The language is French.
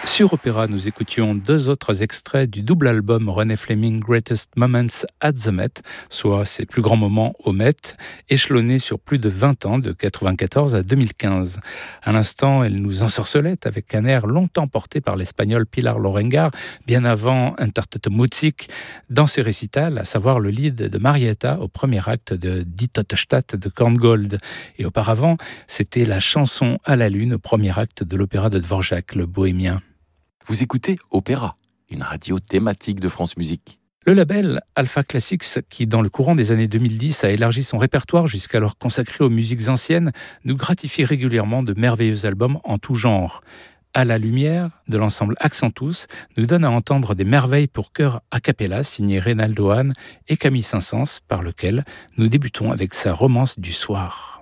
Sur Opéra, nous écoutions deux autres extraits du double album René Fleming Greatest Moments at the Met, soit ses plus grands moments au Met, échelonnés sur plus de 20 ans, de 1994 à 2015. À l'instant, elle nous ensorcelait avec un air longtemps porté par l'espagnol Pilar Lorengar, bien avant Intertete Musik, dans ses récitals, à savoir le lead de Marietta au premier acte de Die Tote Stadt de Korngold. Et auparavant, c'était la chanson à la lune au premier acte de l'opéra de Dvorak, le Bohémien. Vous écoutez Opéra, une radio thématique de France Musique. Le label Alpha Classics, qui dans le courant des années 2010 a élargi son répertoire jusqu'alors consacré aux musiques anciennes, nous gratifie régulièrement de merveilleux albums en tout genre. À la lumière de l'ensemble Accentus nous donne à entendre des merveilles pour chœur a cappella signé Reynaldo Hahn et Camille Saint-Saëns, par lequel nous débutons avec sa Romance du soir.